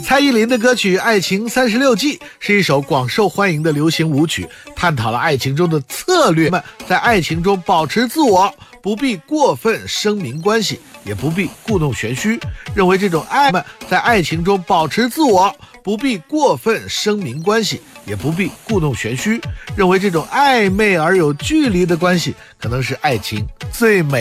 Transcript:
蔡依林的歌曲《爱情36计》是一首广受欢迎的流行舞曲，探讨了爱情中的策略，在爱情中保持自我，不必过分声明关系，也不必故弄玄虚。认为这种在爱情中保持自我，不必过分声明关系，也不必故弄玄虚。认为这种暧昧而有距离的关系，可能是爱情最美